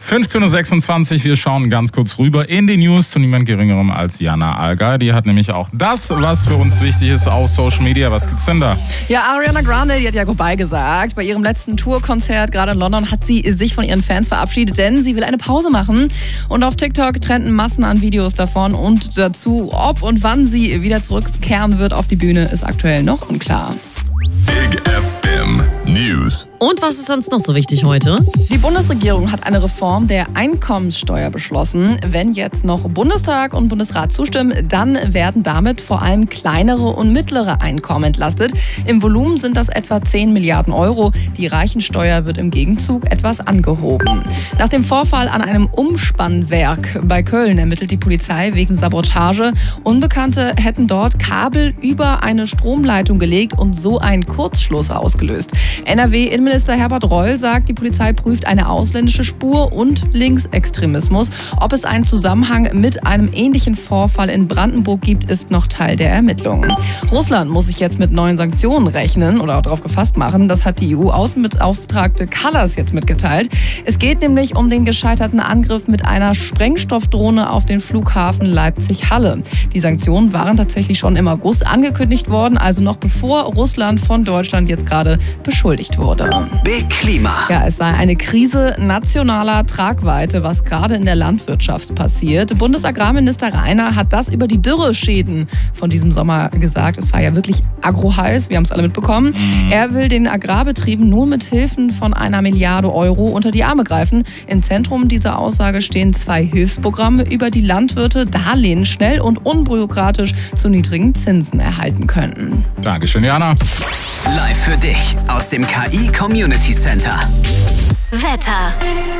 15.26 Uhr, wir schauen ganz kurz rüber in die News zu niemand Geringerem als Jana Alger. Die hat nämlich auch das, was für uns wichtig ist, auf Social Media. Was gibt's denn da? Ja, Ariana Grande, die hat ja goodbye gesagt. Bei ihrem letzten Tourkonzert, gerade in London, hat sie sich von ihren Fans verabschiedet, denn sie will eine Pause machen. Und auf TikTok trenden Massen an Videos davon und dazu, ob und wann sie wieder zurückkehren wird auf die Bühne, ist aktuell noch unklar. Big FM News. Und was ist sonst noch so wichtig heute? Die Bundesregierung hat eine Reform der Einkommenssteuer beschlossen. Wenn jetzt noch Bundestag und Bundesrat zustimmen, dann werden damit vor allem kleinere und mittlere Einkommen entlastet. Im Volumen sind das etwa 10 Milliarden Euro. Die Reichensteuer wird im Gegenzug etwas angehoben. Nach dem Vorfall an einem Umspannwerk bei Köln ermittelt die Polizei wegen Sabotage. Unbekannte hätten dort Kabel über eine Stromleitung gelegt und so einen Kurzschluss ausgelöst. NRW-Innenminister Herbert Reul sagt, die Polizei prüft eine ausländische Spur und Linksextremismus. Ob es einen Zusammenhang mit einem ähnlichen Vorfall in Brandenburg gibt, ist noch Teil der Ermittlungen. Russland muss sich jetzt mit neuen Sanktionen rechnen oder darauf gefasst machen. Das hat die EU-Außenbeauftragte Kallas jetzt mitgeteilt. Es geht nämlich um den gescheiterten Angriff mit einer Sprengstoffdrohne auf den Flughafen Leipzig-Halle. Die Sanktionen waren tatsächlich schon im August angekündigt worden, also noch bevor Russland von Deutschland jetzt gerade beschuldigt wurde. Big Klima. Ja, es sei eine Krise nationaler Tragweite, was gerade in der Landwirtschaft passiert. Bundesagrarminister Rainer hat das über die Dürreschäden von diesem Sommer gesagt. Es war ja wirklich agroheiß, wir haben es alle mitbekommen. Er will den Agrarbetrieben nur mit Hilfen von 1 Milliarde Euro unter die Arme greifen. Im Zentrum dieser Aussage stehen 2 Hilfsprogramme, über die Landwirte Darlehen schnell und unbürokratisch zu niedrigen Zinsen erhalten könnten. Dankeschön, Jana. Live für dich aus dem KI Community Center. Wetter.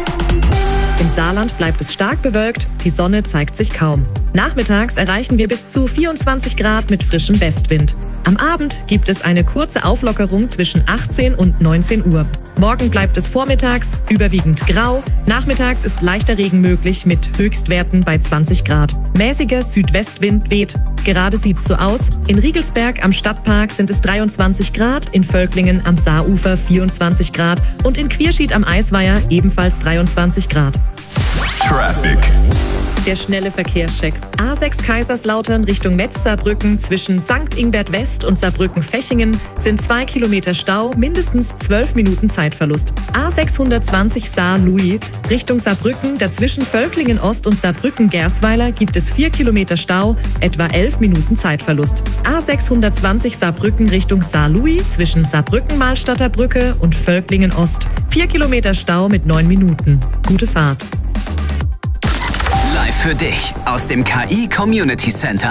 Im Saarland bleibt es stark bewölkt, die Sonne zeigt sich kaum. Nachmittags erreichen wir bis zu 24 Grad mit frischem Westwind. Am Abend gibt es eine kurze Auflockerung zwischen 18 und 19 Uhr. Morgen bleibt es vormittags überwiegend grau. Nachmittags ist leichter Regen möglich mit Höchstwerten bei 20 Grad. Mäßiger Südwestwind weht. Gerade sieht's so aus. In Riegelsberg am Stadtpark sind es 23 Grad, in Völklingen am Saarufer 24 Grad und in Quierschied am Eisweiher ebenfalls 23 Grad. Traffic. Der schnelle Verkehrscheck. A6 Kaiserslautern Richtung Metz-Saarbrücken zwischen St. Ingbert West und Saarbrücken-Fechingen sind 2 Kilometer Stau, mindestens 12 Minuten Zeitverlust. A620 Saar-Louis Richtung Saarbrücken, dazwischen Völklingen Ost und Saarbrücken-Gersweiler gibt es 4 Kilometer Stau, etwa 11 Minuten Zeitverlust. A620 Saarbrücken Richtung Saar-Louis zwischen Saarbrücken-Malstatter Brücke und Völklingen Ost. 4 Kilometer Stau mit 9 Minuten. Gute Fahrt. Live für dich aus dem KI Community Center.